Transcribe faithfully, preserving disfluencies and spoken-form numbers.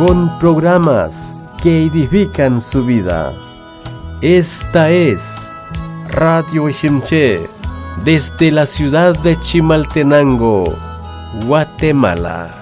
con programas que edifican su vida. Esta es Radio Ishimché, desde la ciudad de Chimaltenango, Guatemala.